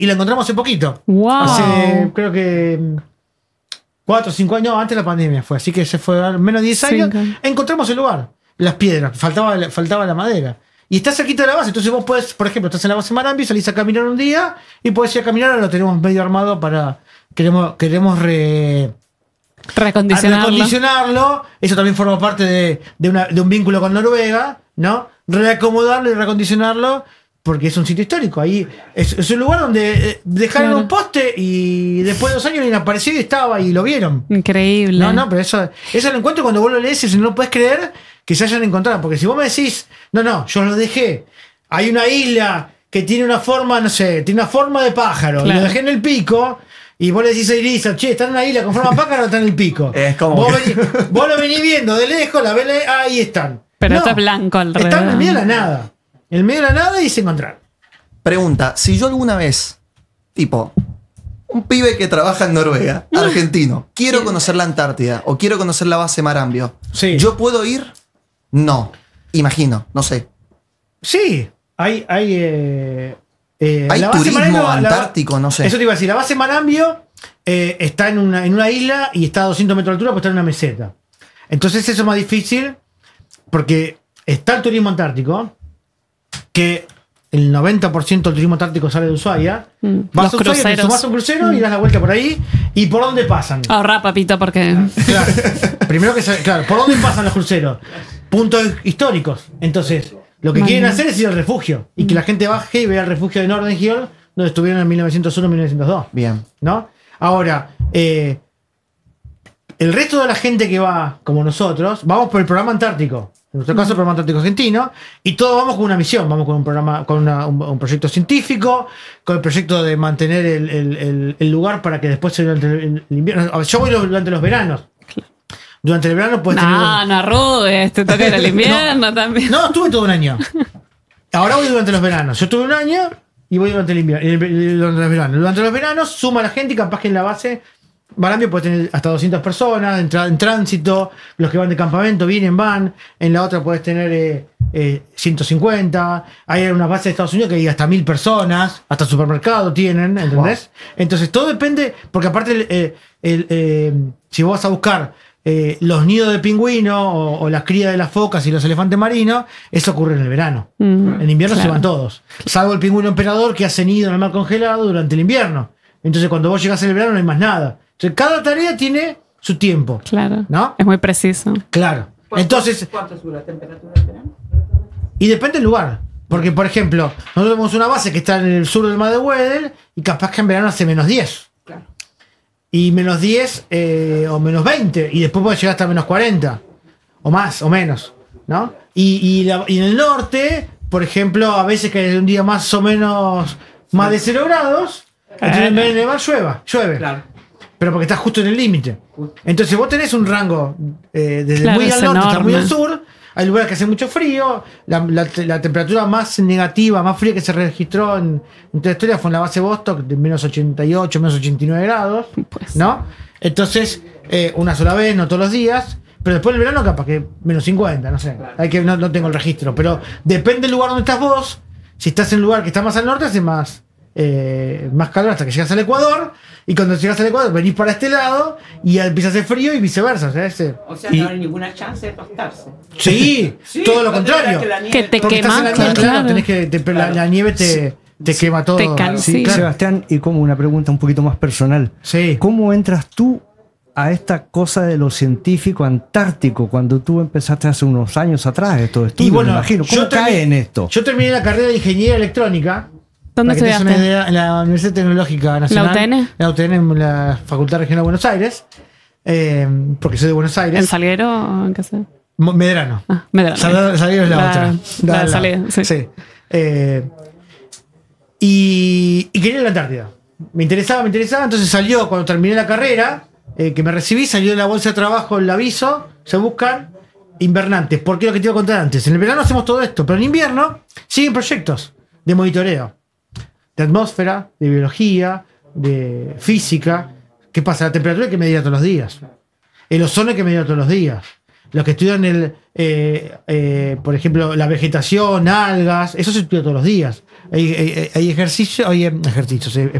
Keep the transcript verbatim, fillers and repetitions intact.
y la encontramos hace poquito. Wow. Hace, creo que cuatro o cinco años, antes de la pandemia fue. Así que se fue a menos de diez años. Cinco. Encontramos el lugar. Las piedras, faltaba, faltaba la madera. Y está cerquita de la base. Entonces vos podés, por ejemplo, estás en la base Marambio, salís a caminar un día y podés ir a caminar. Ahora lo tenemos medio armado para... Queremos, queremos re... Recondicionarlo. recondicionarlo. Eso también forma parte de, de, una, de un vínculo con Noruega, ¿no? Reacomodarlo y recondicionarlo porque es un sitio histórico. Ahí es, es un lugar donde eh, dejaron Claro. un poste y después de dos años viene apareció y estaba y lo vieron. Increíble. No, no, pero eso, eso lo encuentro cuando vos lo lees y no lo puedes creer que se hayan encontrado. Porque si vos me decís, no, no, yo lo dejé. Hay una isla que tiene una forma, no sé, tiene una forma de pájaro. Claro. Lo dejé en el pico. Y vos le decís a Irisa, che, está en una isla con forma de pájaro o está en el pico. Es como Vos, que- venís, vos lo venís viendo de lejos, la ves, ahí están. Pero esto es blanco alrededor. Están en el medio de la nada. En el medio de la nada y se encontraron. Pregunta, si yo alguna vez, tipo, un pibe que trabaja en Noruega, argentino, quiero conocer la Antártida o quiero conocer la base Marambio, Sí. ¿yo puedo ir? No. Imagino, no sé. Sí, hay... hay eh, eh, ¿Hay la base turismo Marambio, la- antártico? No sé. Eso te iba a decir, la base Marambio eh, está en una, en una isla y está a doscientos metros de altura, porque está en una meseta. Entonces eso es más difícil porque está el turismo antártico, que el noventa por ciento del turismo antártico sale de Ushuaia. Mm, Vas los a Ushuaia, te cruceros. sumás a un crucero y das la vuelta por ahí. ¿Y por dónde pasan? Ahorra, papito, porque... Claro. Primero que se- claro, ¿por dónde pasan los cruceros? Puntos históricos. Entonces, lo que Vale. quieren hacer es ir al refugio y que la gente baje y vea el refugio de Norden Hill, donde estuvieron en mil novecientos uno mil novecientos dos. Bien. ¿No? Ahora, eh, el resto de la gente que va, como nosotros, vamos por el programa antártico. En nuestro caso, el programa antártico argentino, y todos vamos con una misión, vamos con un programa, con una- un, un proyecto científico, con el proyecto de mantener el, el- el- el lugar para que después se- durante el, el invierno. A ver, yo voy durante los veranos. Durante el verano puedes tener. No, no arrugues, te toca ir al invierno también. No, estuve todo un año. Ahora voy durante los veranos. Yo estuve un año y voy durante el invierno, el- el- durante los veranos. Durante los veranos suma la gente y capaz que en la base Marambio puede tener hasta doscientas personas en, tra- en tránsito. Los que van de campamento vienen, van. En la otra puedes tener eh, eh, ciento cincuenta. Hay unas bases de Estados Unidos que hay hasta mil personas. Hasta supermercado tienen, ¿entendés? Entonces todo depende, porque aparte el, eh, el, eh, si vos vas a buscar eh, los nidos de pingüino o, o las crías de las focas y los elefantes marinos, eso ocurre en el verano. Mm, En invierno claro. se van todos. Salvo el pingüino emperador que hace nido en el mar congelado durante el invierno. Entonces cuando vos llegás en el verano no hay más nada. Entonces cada tarea tiene su tiempo. Claro. ¿No? Es muy preciso. Claro. Entonces, ¿Cuánto sube la temperatura del verano? y depende del lugar. Porque, por ejemplo, nosotros tenemos una base que está en el sur del mar de Weddell y capaz que en verano hace menos diez. Claro. Y menos diez eh, o menos veinte. Y después puede llegar hasta menos cuarenta. O más, o menos. ¿No? Y, y, la- y en el norte, por ejemplo, a veces que hay un día más o menos más de cero grados, entonces en vez de nevar llueva, llueve. Claro. Pero porque estás justo en el límite. Entonces vos tenés un rango eh, desde Claro, muy es al norte hasta muy enorme. al sur. Hay lugares que hace mucho frío. La, la- la temperatura más negativa, más fría que se registró en, en toda la historia fue en la base Vostok, de menos ochenta y ocho, menos ochenta y nueve grados. Pues. ¿No? Entonces, eh, una sola vez, no todos los días. Pero después del verano, capaz que menos cincuenta, no sé. Hay que, no, no tengo el registro. Pero depende del lugar donde estás vos. Si estás en un lugar que está más al norte, hace más, eh, más calor hasta que llegas al Ecuador. Y cuando llegas al Ecuador, venís para este lado y ya empieza a hacer frío y viceversa. O sea, ese- O sea, y- no hay ninguna chance de tostarse. sí, Sí, todo lo cuando contrario. era que la nieve- Que te Porque estás en la quema, nieve, claro, claro. tenés que, te- la, la nieve te, te quema todo. Te cansa. Sí, Sí. claro. Sebastián, y como una pregunta un poquito más personal. Sí. ¿Cómo entras tú a esta cosa de lo científico antártico cuando tú empezaste hace unos años atrás estos estudios? me imagino. ¿Cómo yo termi- cae en esto? Yo terminé la carrera de ingeniería electrónica. ¿Dónde Para que te des una estudiaste? idea, en la Universidad Tecnológica Nacional. ¿La U T N? La U T N, en la Facultad Regional de Buenos Aires. eh, porque soy de Buenos ¿En Aires. Salguero o en qué sé? Mo- Medrano. Ah, Medrano. Salguero Salguero es la, La- otra. la La- la- salida, sí. Eh, y, y quería ir a la Antártida. Me interesaba, me interesaba. Entonces salió, cuando terminé la carrera, eh, que me recibí, salió de la bolsa de trabajo el aviso, se buscan invernantes. Porque lo que te iba a contar antes. En el verano hacemos todo esto, pero en invierno siguen proyectos de monitoreo. De atmósfera, de biología, de física. ¿Qué pasa? La temperatura hay que medirla todos los días. El ozono hay que medirlo todos los días. Los que estudian, el, eh, eh, por ejemplo, la vegetación, algas, eso se estudia todos los días. hay, hay, hay ejercicio, hay ejercicios, eh,